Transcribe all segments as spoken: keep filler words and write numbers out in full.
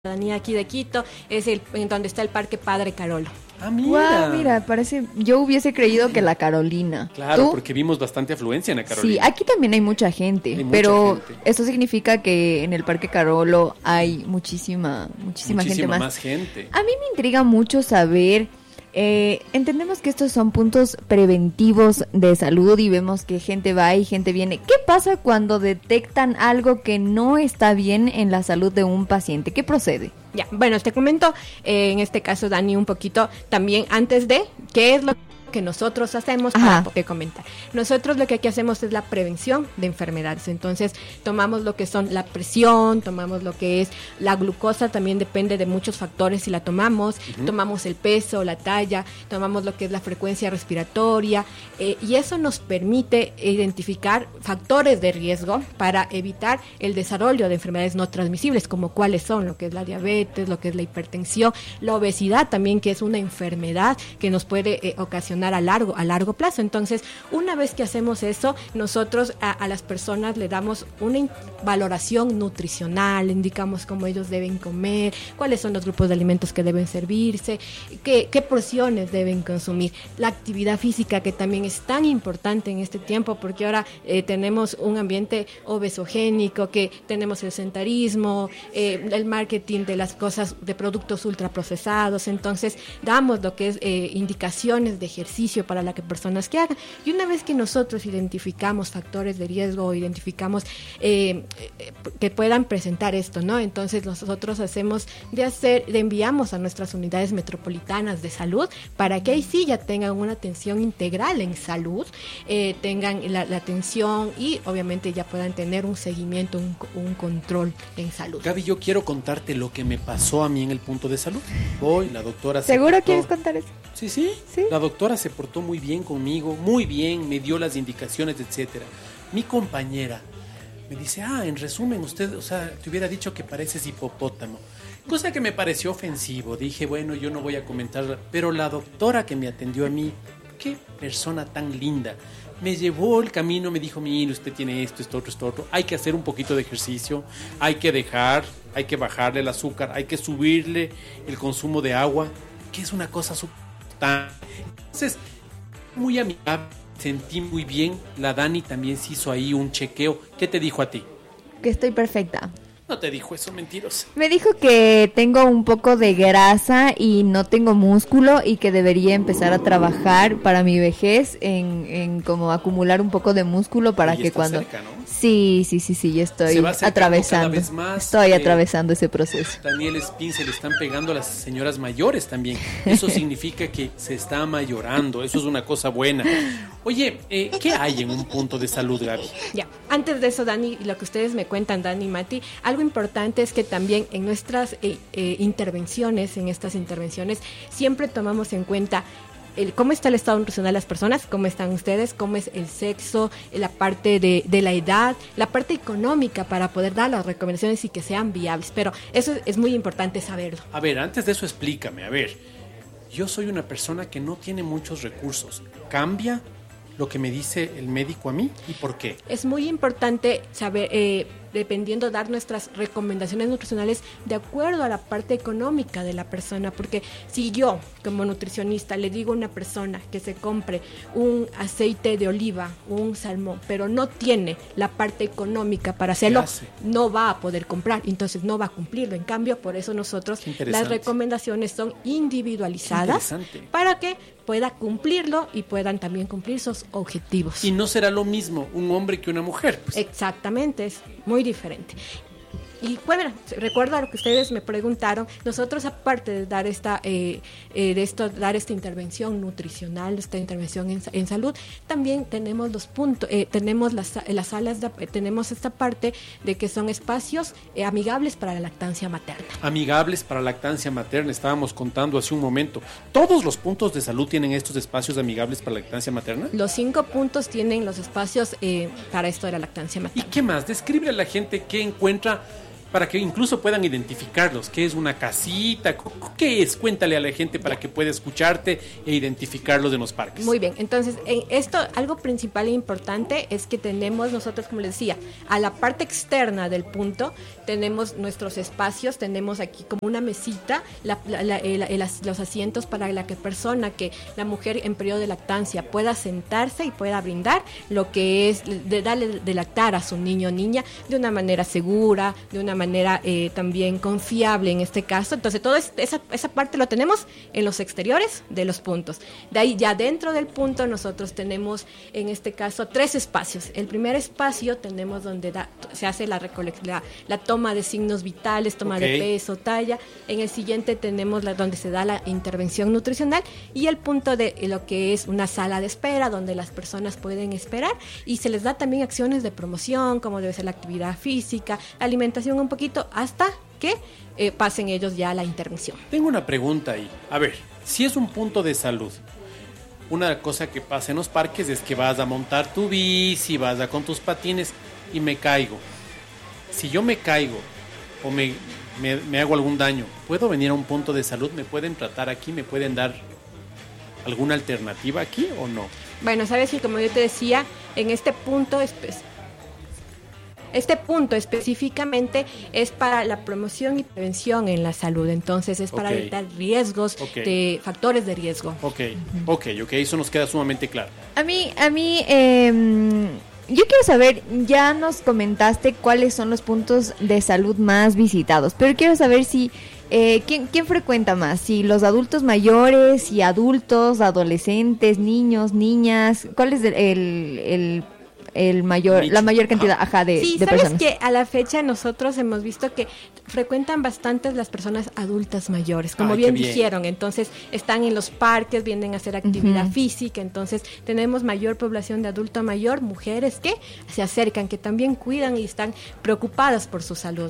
ciudadanía aquí de Quito, es el en donde está el Parque Padre Carolo. Ah, mira. Wow, mira, parece, yo hubiese creído que la Carolina. Claro, ¿Tú? porque vimos bastante afluencia en la Carolina. Sí, aquí también hay mucha gente, Hay mucha pero gente. eso significa que en el Parque Carolo hay muchísima, muchísima, Muchísima gente más. más gente. A mí me intriga mucho saber, eh, entendemos que estos son puntos preventivos de salud y vemos que gente va y gente viene. ¿Qué pasa cuando detectan algo que no está bien en la salud de un paciente? ¿Qué procede? Ya, bueno, te comento, eh, en este caso, Dani, un poquito también antes de qué es lo que nosotros hacemos para Ajá. poder comentar. Nosotros lo que aquí hacemos es la prevención de enfermedades. Entonces, tomamos lo que son la presión, tomamos lo que es la glucosa, también depende de muchos factores si la tomamos, uh-huh. tomamos el peso, la talla, tomamos lo que es la frecuencia respiratoria, eh, y eso nos permite identificar factores de riesgo para evitar el desarrollo de enfermedades no transmisibles, como cuáles son, lo que es la diabetes, lo que es la hipertensión, la obesidad también, que es una enfermedad que nos puede eh, ocasionar a largo, a largo plazo. Entonces, una vez que hacemos eso, nosotros a, a las personas le damos una in- valoración nutricional, indicamos cómo ellos deben comer, cuáles son los grupos de alimentos que deben servirse, qué, qué porciones deben consumir, la actividad física, que también es tan importante en este tiempo, porque ahora eh, tenemos un ambiente obesogénico, que tenemos el sedentarismo, eh, el marketing de las cosas, de productos ultraprocesados. Entonces, damos lo que es eh, indicaciones de ejercicio para las que personas que hagan. Y una vez que nosotros identificamos factores de riesgo o identificamos eh, eh, que puedan presentar esto, ¿no? Entonces nosotros hacemos de hacer, de enviamos a nuestras unidades metropolitanas de salud para que ahí sí ya tengan una atención integral en salud, eh, tengan la, la atención y obviamente ya puedan tener un seguimiento, un, un control en salud. Gaby, yo quiero contarte lo que me pasó a mí en el punto de salud. Hoy la doctora... ¿Seguro portó... quieres contar eso? Sí, sí, sí. La doctora se portó muy bien conmigo, muy bien, me dio las indicaciones, etcétera. Mi compañera me dice, ah, en resumen, usted, o sea, te hubiera dicho que pareces hipopótamo. Cosa que me pareció ofensivo. Dije, bueno, yo no voy a comentar, pero la doctora que me atendió a mí, qué persona tan linda. Me llevó el camino, me dijo, mire, usted tiene esto, esto, otro, esto, otro. Hay que hacer un poquito de ejercicio, hay que dejar, hay que bajarle el azúcar, hay que subirle el consumo de agua, que es una cosa súper... Entonces, muy amigable, sentí muy bien. La Dani también se hizo ahí un chequeo. ¿Qué te dijo a ti? Que estoy perfecta. No te dijo eso, mentirosa. Me dijo que tengo un poco de grasa y no tengo músculo y que debería empezar a trabajar para mi vejez en, en como acumular un poco de músculo para Oye, que está cuando... cerca, ¿no? Sí, sí, sí, sí, yo estoy Se va acercando atravesando. cada vez más, estoy eh, atravesando ese proceso. Daniel Espín, se le están pegando a las señoras mayores también. Eso significa que se está mayorando. Eso es una cosa buena. Oye, eh, ¿qué hay en un punto de salud, Gaby? Ya, antes de eso, Dani, lo que ustedes me cuentan, Dani y Mati, algo importante es que también en nuestras eh, eh, intervenciones, en estas intervenciones, siempre tomamos en cuenta el cómo está el estado nutricional de las personas, cómo están ustedes, cómo es el sexo, la parte de, de la edad, la parte económica para poder dar las recomendaciones y que sean viables. Pero eso es muy importante saberlo. A ver, antes de eso explícame, a ver, yo soy una persona que no tiene muchos recursos. ¿Cambia lo que me dice el médico a mí? ¿Y por qué? Es muy importante saber, eh, dependiendo, dar nuestras recomendaciones nutricionales de acuerdo a la parte económica de la persona, porque si yo, como nutricionista, le digo a una persona que se compre un aceite de oliva, un salmón, pero no tiene la parte económica para hacerlo, no va a poder comprar, entonces no va a cumplirlo. En cambio, por eso nosotros las recomendaciones son individualizadas para que pueda cumplirlo y puedan también cumplir sus objetivos. Y no será lo mismo un hombre que una mujer. Pues. Exactamente, es muy diferente. Y bueno, recuerdo a lo que ustedes me preguntaron, nosotros aparte de dar esta eh, eh, de esto dar esta intervención nutricional, esta intervención en, en salud, también tenemos los puntos, eh, tenemos las, las salas, de, eh, tenemos esta parte de que son espacios eh, amigables para la lactancia materna. Amigables para la lactancia materna, estábamos contando hace un momento. ¿Todos los puntos de salud tienen estos espacios amigables para la lactancia materna? Los cinco puntos tienen los espacios eh, para esto de la lactancia materna. ¿Y qué más? Describe a la gente qué encuentra para que incluso puedan identificarlos. ¿Qué es una casita? ¿Qué es? Cuéntale a la gente para que pueda escucharte e identificarlos en los parques. Muy bien, entonces en esto algo principal e importante es que tenemos nosotros, como les decía, a la parte externa del punto tenemos nuestros espacios, tenemos aquí como una mesita, la, la, la, el, el, los asientos para la que persona, que la mujer en periodo de lactancia pueda sentarse y pueda brindar lo que es de darle de lactar a su niño o niña de una manera segura, de una manera eh, también confiable en este caso. Entonces toda esa, esa parte lo tenemos en los exteriores de los puntos. De ahí ya dentro del punto nosotros tenemos en este caso tres espacios. El primer espacio tenemos donde da, se hace la, la, la toma de signos vitales, toma okay. de peso, talla. En el siguiente tenemos la, donde se da la intervención nutricional y el punto de lo que es una sala de espera donde las personas pueden esperar y se les da también acciones de promoción como debe ser la actividad física, alimentación un poquito hasta que eh, pasen ellos ya a la intervención. Tengo una pregunta ahí. A ver, si es un punto de salud, una cosa que pasa en los parques es que vas a montar tu bici, vas a con tus patines y me caigo. Si yo me caigo o me, me, me hago algún daño, ¿puedo venir a un punto de salud? ¿Me pueden tratar aquí? ¿Me pueden dar alguna alternativa aquí o no? Bueno, sabes que como yo te decía, en este punto espe- Este punto específicamente es para la promoción y prevención en la salud, entonces es para okay. evitar riesgos, okay. de factores de riesgo. Ok, ok, ok, eso nos queda sumamente claro. A mí, a mí, eh, yo quiero saber, ya nos comentaste cuáles son los puntos de salud más visitados, pero quiero saber si, eh, ¿quién, quién frecuenta más? Si los adultos mayores, si adultos, adolescentes, niños, niñas, ¿cuál es el... el, el el mayor la mayor cantidad ajá, de, sí, de sabes personas. Que a la fecha nosotros hemos visto que frecuentan bastantes las personas adultas mayores, como Ay, bien, bien dijeron, entonces están en los parques, vienen a hacer actividad uh-huh. física, entonces tenemos mayor población de adulto mayor, mujeres que se acercan, que también cuidan y están preocupadas por su salud.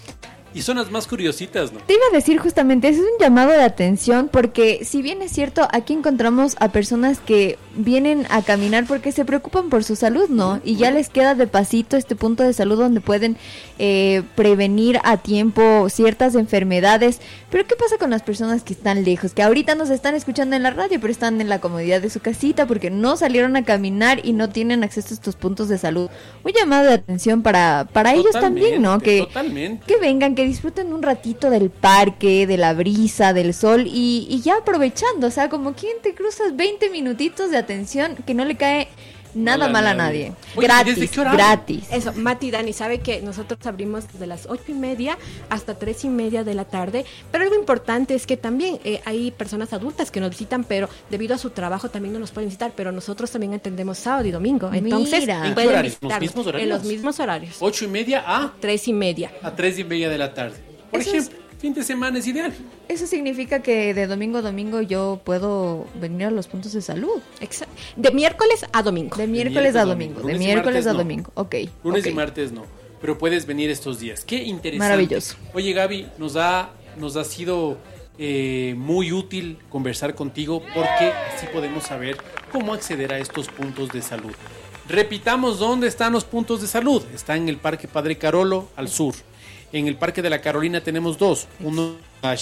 Y son las más curiositas, ¿no? Te iba a decir justamente, ese es un llamado de atención porque si bien es cierto, aquí encontramos a personas que vienen a caminar porque se preocupan por su salud, ¿no? Y ya les queda de pasito este punto de salud donde pueden eh, prevenir a tiempo ciertas enfermedades. Pero ¿qué pasa con las personas que están lejos? Que ahorita nos están escuchando en la radio, pero están en la comodidad de su casita porque no salieron a caminar y no tienen acceso a estos puntos de salud. Un llamado de atención para, para ellos también, ¿no? Que, totalmente. que vengan, que disfruten un ratito del parque, de la brisa, del sol y, y ya aprovechando, o sea, como quien te cruzas veinte minutitos de atención que no le cae nada mal a nadie. Oye, gratis, gratis. Eso, Mati y Dani, sabe que nosotros abrimos desde las ocho y media hasta tres y media de la tarde, pero algo importante es que también eh, hay personas adultas que nos visitan, pero debido a su trabajo también no nos pueden visitar, pero nosotros también atendemos sábado y domingo, entonces Mira. ¿En pueden horarios? visitarnos ¿Los mismos horarios? en los mismos horarios. Ocho y media a tres y media. A tres y media de la tarde. Por Eso ejemplo, es... fin de semana es ideal. Eso significa que de domingo a domingo yo puedo venir a los puntos de salud. Exacto. De miércoles a domingo. De miércoles a domingo. De miércoles a domingo. Ok. Lunes okay. y martes no. Pero puedes venir estos días. Qué interesante. Maravilloso. Oye, Gaby, nos ha, nos ha sido eh, muy útil conversar contigo porque así podemos saber cómo acceder a estos puntos de salud. Repitamos dónde están los puntos de salud. Está en el Parque Padre Carolo, al sur. En el Parque de la Carolina tenemos dos. Uno a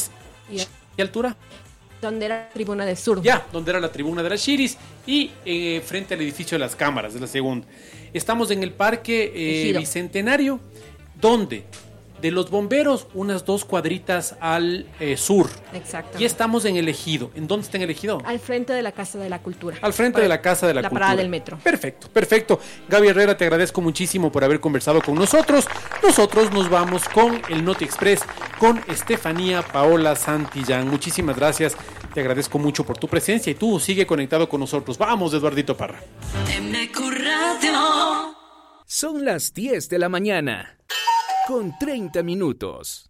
¿qué altura? Donde era la tribuna del sur. Ya, donde era la tribuna de las Chiris. Y eh, frente al edificio de las cámaras, de la segunda. Estamos en el Parque eh, Bicentenario, donde de los bomberos, unas dos cuadritas al eh, sur. Exacto. Y estamos en el Ejido. ¿En dónde está en el Ejido? Al frente de la Casa de la Cultura. Al frente Para de la Casa de la, la Cultura. La parada del metro. Perfecto, perfecto. Gaby Herrera, te agradezco muchísimo por haber conversado con nosotros. Nosotros nos vamos con el Noti Express, con Estefanía Paola Santillán. Muchísimas gracias. Te agradezco mucho por tu presencia y tú sigue conectado con nosotros. Vamos, Eduardito Parra. Son las diez de la mañana. Con treinta minutos.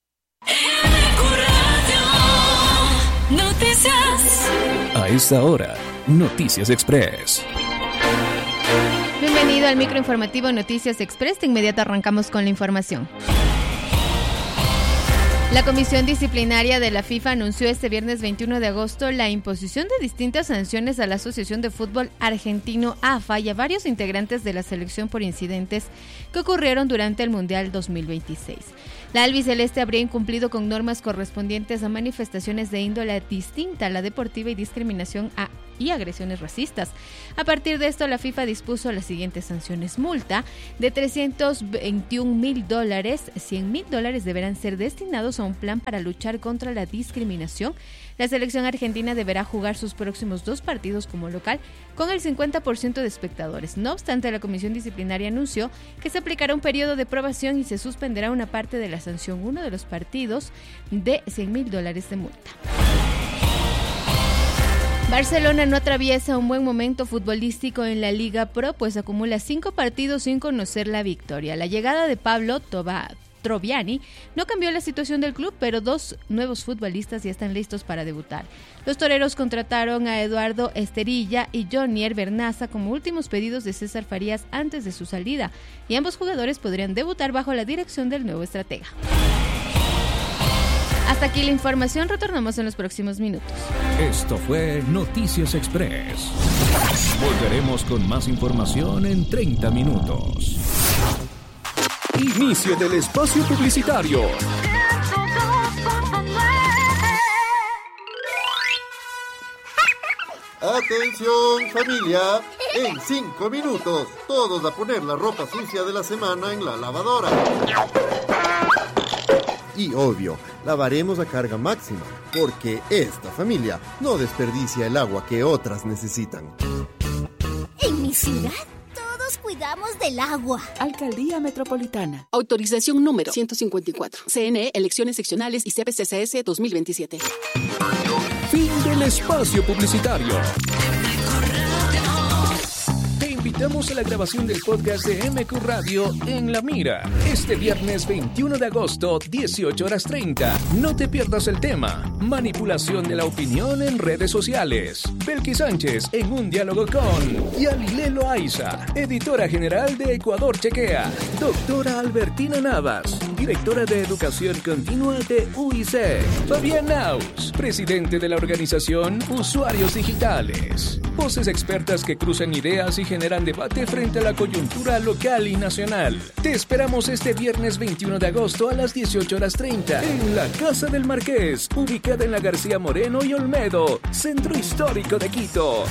Noticias. A esta hora, Noticias Express. Bienvenido al microinformativo Noticias Express. De inmediato arrancamos con la información. La Comisión Disciplinaria de la FIFA anunció este viernes veintiuno de agosto la imposición de distintas sanciones a la Asociación de Fútbol Argentino A F A y a varios integrantes de la selección por incidentes que ocurrieron durante el Mundial dos mil veintiséis. La albiceleste habría incumplido con normas correspondientes a manifestaciones de índole distinta a la deportiva y discriminación a y agresiones racistas. A partir de esto, la FIFA dispuso las siguientes sanciones: multa de trescientos veintiún mil dólares, cien mil dólares deberán ser destinados a un plan para luchar contra la discriminación. La selección argentina deberá jugar sus próximos dos partidos como local con el cincuenta por ciento de espectadores. No obstante, la comisión disciplinaria anunció que se aplicará un periodo de probación y se suspenderá una parte de la sanción, uno de los partidos, de cien mil dólares de multa. Barcelona no atraviesa un buen momento futbolístico en la Liga Pro, pues acumula cinco partidos sin conocer la victoria. La llegada de Pablo Toba Troviani no cambió la situación del club, pero dos nuevos futbolistas ya están listos para debutar. Los toreros contrataron a Eduardo Esterilla y Jonier Bernaza como últimos pedidos de César Farías antes de su salida, y ambos jugadores podrían debutar bajo la dirección del nuevo estratega. Hasta aquí la información, retornamos en los próximos minutos. Esto fue Noticias Express. Volveremos con más información en treinta minutos. Inicio del espacio publicitario. Atención familia, en cinco minutos, todos a poner la ropa sucia de la semana en la lavadora. Y obvio, lavaremos a carga máxima, porque esta familia no desperdicia el agua que otras necesitan. En mi ciudad, todos cuidamos del agua. Alcaldía Metropolitana. Autorización número ciento cincuenta y cuatro. C N E, Elecciones Seccionales y C P C C S dos mil veintisiete. Fin del espacio publicitario. Te invitamos a la grabación del podcast de M Q Radio en La Mira, este viernes veintiuno de agosto, dieciocho horas treinta. No te pierdas el tema: manipulación de la opinión en redes sociales. Belkis Sánchez en un diálogo con Yalilelo Aiza, editora general de Ecuador Chequea. Doctora Albertina Navas, directora de Educación Continua de U I C. Fabián Naus, presidente de la organización Usuarios Digitales. Voces expertas que cruzan ideas y generan debate frente a la coyuntura local y nacional. Te esperamos este viernes veintiuno de agosto a las dieciocho horas treinta en la Casa del Marqués, ubicada en la García Moreno y Olmedo, Centro Histórico de Quito.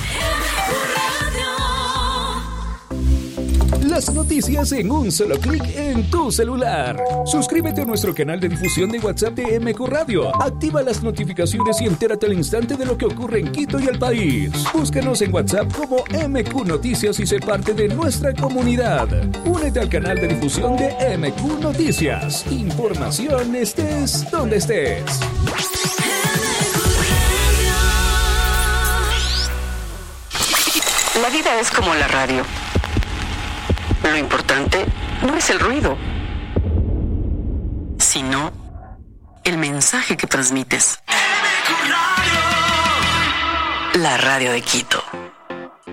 Las noticias en un solo clic en tu celular. Suscríbete a nuestro canal de difusión de WhatsApp de M Q Radio. Activa las notificaciones y entérate al instante de lo que ocurre en Quito y el país. Búscanos en WhatsApp como M Q Noticias y sé parte de nuestra comunidad. Únete al canal de difusión de M Q Noticias. Información estés donde estés. La vida es como la radio. Lo importante no es el ruido, sino el mensaje que transmites. La radio de Quito.